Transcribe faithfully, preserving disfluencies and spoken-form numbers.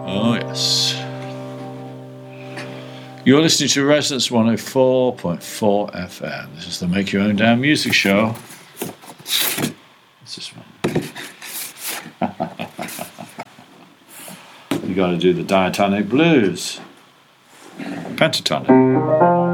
Oh, yes. You're listening to Resonance one oh four point four F M. This is the Make Your Own Damn Music Show. What's this one? You got to do the diatonic blues. Pentatonic.